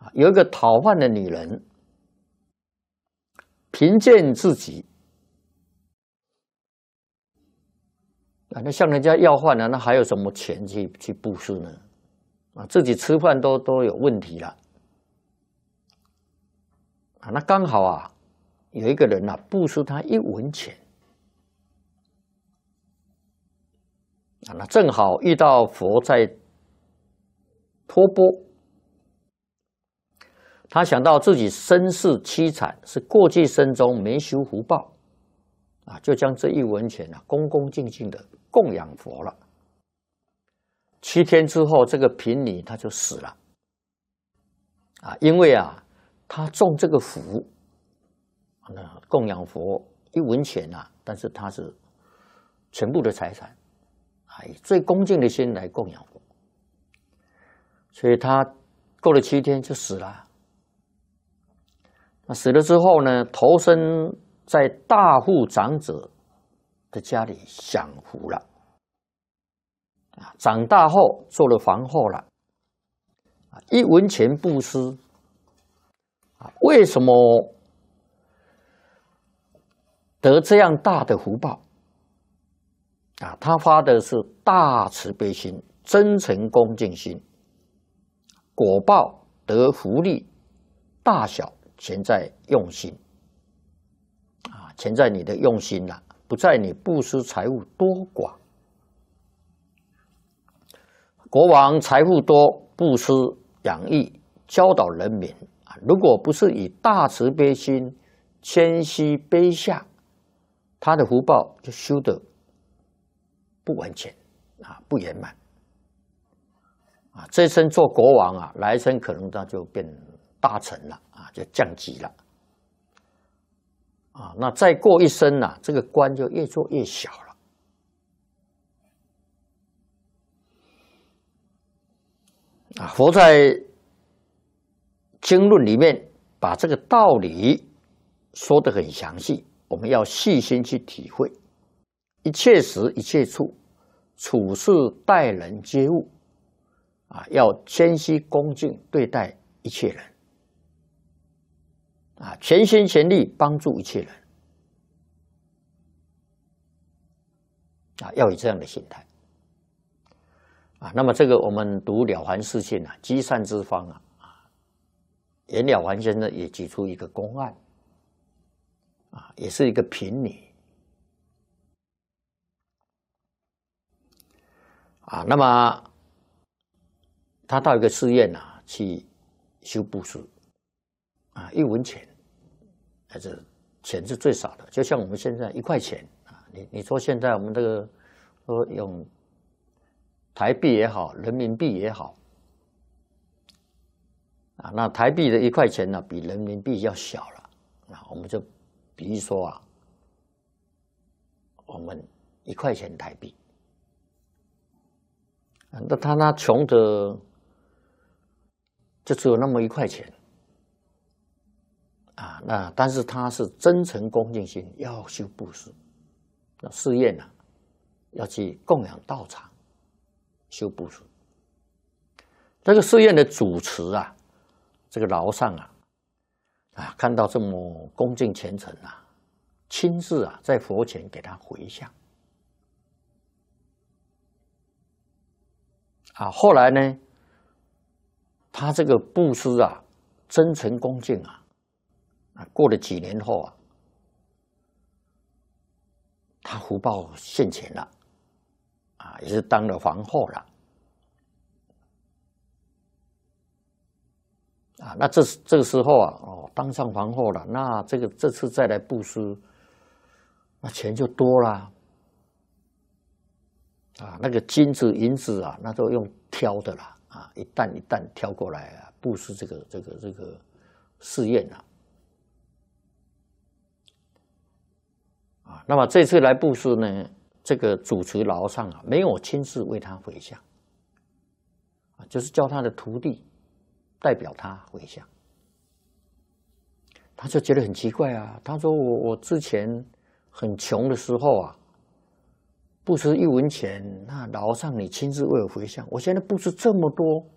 有一个讨饭的女人，贫贱自己那向人家要饭那还有什么钱去布施呢？自己吃饭都有问题了那刚好有一个人布施他1文钱那正好遇到佛在托钵。他想到自己身世凄惨，是过去生中没修福报就将这1文钱恭恭敬敬的供养佛了。7天之后，这个贫女她就死了因为她种这个福供养佛1文钱但是她是全部的财产以最恭敬的心来供养佛，所以她过了7天就死了。那死了之后呢，投身在大户长者的家里享福了长大后做了皇后了1文钱布施为什么得这样大的福报他发的是大慈悲心、真诚恭敬心，果报得福利大小全在用心全在你的用心不在你布施财物多寡。国王财富多，布施养育教导人民如果不是以大慈悲心谦虚卑下，他的福报就修得不完全不圆满这一生做国王来生可能他就变大臣了就降级了那再过一生这个官就越做越小了佛在经论里面把这个道理说得很详细，我们要细心去体会。一切时一切处，处事待人接物要谦虚恭敬对待一切人全心全力帮助一切人要有这样的心态那么这个我们读《了凡四训》积善之方袁了凡先生也举出一个公案也是一个贫女那么他到一个寺院去修布施1文钱，这钱是最少的，就像我们现在1块钱你说现在我们这个用台币也好，人民币也好那台币的1块钱比人民币要小了我们就比喻说我们1块钱台币那他穷的就只有那么1块钱那但是他是真诚恭敬心要修布施寺院要去供养道场修布施。这个寺院的主持这个老上看到这么恭敬虔诚亲自在佛前给他回向后来呢他这个布施真诚恭敬过了几年后他福报现前了也是当了皇后了那这个时候当上皇后了，那这次再来布施，那钱就多了那个金子银子那都用挑的啦一担一担挑过来布施这个寺院那么这次来布施呢，这个主持老上没有亲自为他回向就是叫他的徒弟代表他回向。他就觉得很奇怪他说我之前很穷的时候布施1文钱，那老上你亲自为我回向，我现在布施这么多，